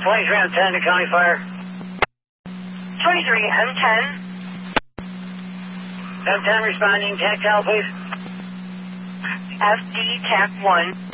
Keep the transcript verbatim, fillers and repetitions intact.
twenty-three M ten to County Fire. twenty-three M ten. M ten responding, tactile, please. F D T A C one.